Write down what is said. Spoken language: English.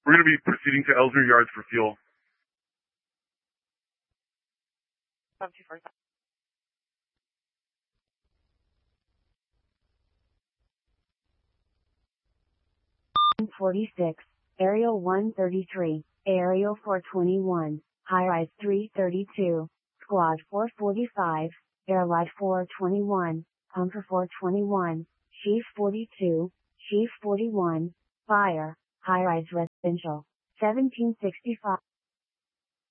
We're going to be proceeding to Ellesmere Yards for fuel. 46, Aerial 133, Aerial 421, High-Rise 332, Squad 445, Airlight 421, Pumper 421, Chief 42, Chief 41, Fire, High-Rise Residential, 1765.